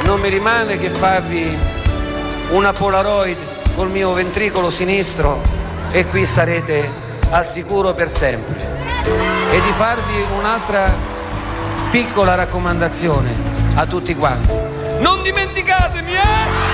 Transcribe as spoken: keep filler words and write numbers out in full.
non mi rimane che farvi una Polaroid col mio ventricolo sinistro e qui sarete al sicuro per sempre. E di farvi un'altra piccola raccomandazione a tutti quanti. Non dimenticatemi, eh!